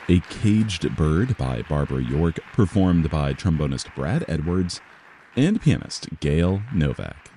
A Caged Bird by Barbara York, performed by trombonist Brad Edwards and pianist Gail Novak.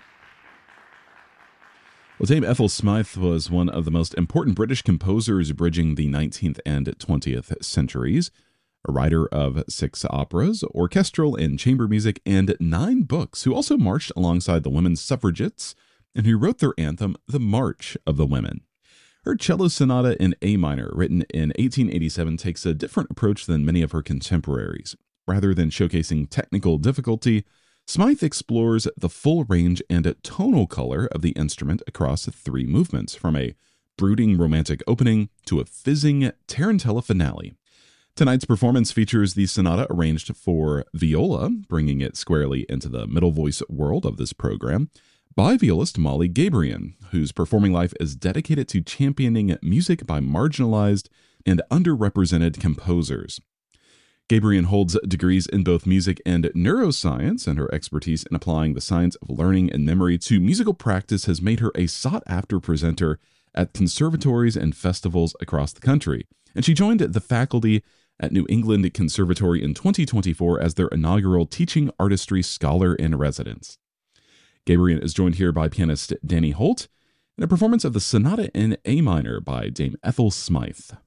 Well, Dame Ethel Smythe was one of the most important British composers bridging the 19th and 20th centuries, a writer of 6 operas, orchestral and chamber music, and 9 books, who also marched alongside the women's suffragettes and who wrote their anthem, The March of the Women. Her cello sonata in A minor, written in 1887, takes a different approach than many of her contemporaries. Rather than showcasing technical difficulty, Smythe explores the full range and tonal color of the instrument across 3 movements, from a brooding romantic opening to a fizzing tarantella finale. Tonight's performance features the sonata arranged for viola, bringing it squarely into the middle voice world of this program, by violist Molly Gabrian, whose performing life is dedicated to championing music by marginalized and underrepresented composers. Gabrian holds degrees in both music and neuroscience, and her expertise in applying the science of learning and memory to musical practice has made her a sought-after presenter at conservatories and festivals across the country. And she joined the faculty at New England Conservatory in 2024 as their inaugural Teaching Artistry Scholar in Residence. Gabrian is joined here by pianist Danny Holt in a performance of the Sonata in A minor by Dame Ethel Smythe.